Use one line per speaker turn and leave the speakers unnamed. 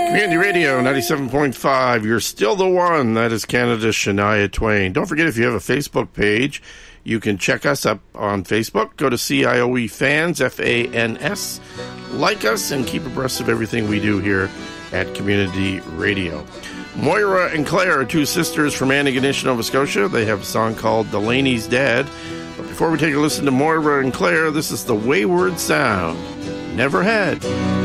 Community Radio 97.5, you're still the one. That is Canada's Shania Twain. Don't forget, if you have a Facebook page, you can check us up on Facebook. Go to CIOE Fans, F-A-N-S. Like us and keep abreast of everything we do here at Community Radio. Moira and Claire are two sisters from Antigonish, Nova Scotia. They have a song called Delaney's Dad. But before we take a listen to Moira and Claire, this is the Wayward Sound. Never Had.